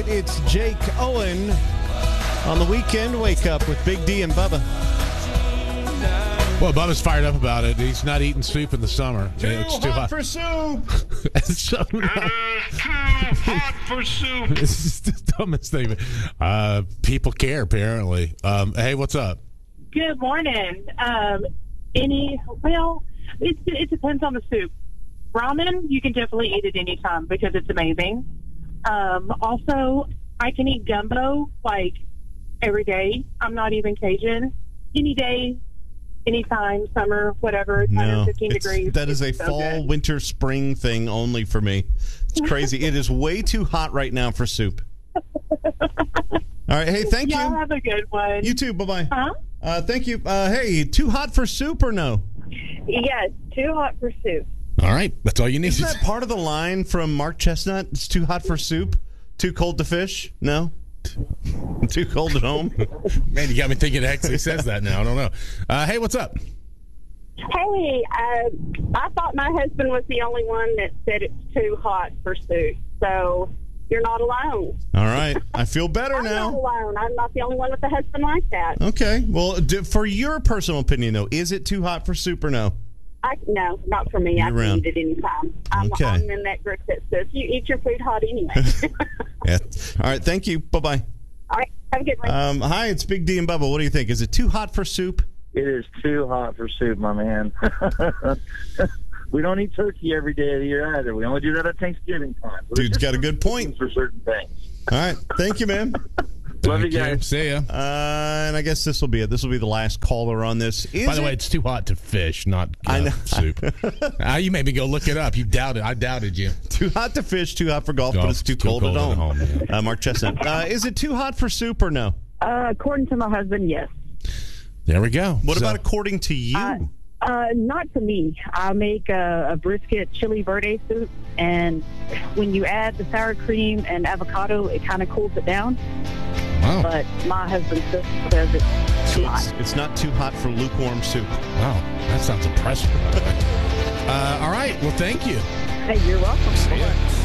It's Jake Owen on the weekend. Wake up with Big D and Bubba. Well, Bubba's fired up about it. He's not eating soup in the summer. It's too hot for soup. It's too hot for soup. This is the dumbest thing. People care, apparently. Hey, what's up? Good morning. It depends on the soup. Ramen, you can definitely eat it anytime because it's amazing. Also, I can eat gumbo like every day. I'm not even Cajun. Any day, anytime, summer, whatever. It's 115 degrees. That is a fall, winter, spring thing only for me. It's crazy. It is way too hot right now for soup. All right. Hey, thank you. Y'all have a good one. You too. Bye-bye. Huh? Thank you. Hey, too hot for soup or no? Yes, too hot for soup. All right. That's all you need. Isn't that part of the line from Mark Chestnut? It's too hot for soup? Too cold to fish? No? Too cold at home? Man, you got me thinking it actually says that now. I don't know. Hey, what's up? Hey, I thought my husband was the only one that said it's too hot for soup. So you're not alone. All right. I feel better now. I'm not alone. I'm not the only one with a husband like that. Okay. Well, for your personal opinion, though, is it too hot for soup or no? No, not for me. I can eat it anytime. I'm in that group that says you eat your food hot anyway. Yeah. All right. Thank you. Bye-bye. All right. Have a good one. Hi, it's Big D and Bubba. What do you think? Is it too hot for soup? It is too hot for soup, my man. We don't eat turkey every day of the year either. We only do that at Thanksgiving time. So Dude's got a good point. For certain things. All right. Thank you, man. Love you guys. See ya. And I guess this will be it. This will be the last caller on this. By the way, it's too hot to fish, not soup. You made me go look it up. You doubted. I doubted you. Too hot to fish, too hot for golf, but it's too cold at home. Mark Chestnut. Is it too hot for soup or no? According to my husband, yes. There we go. What about according to you? Not to me. I make a brisket chili verde soup, and when you add the sour cream and avocado, it kind of cools it down. Wow. But my husband says it's too hot. It's not too hot for lukewarm soup. Wow. That sounds impressive. All right. Well, thank you. Hey, you're welcome. See ya.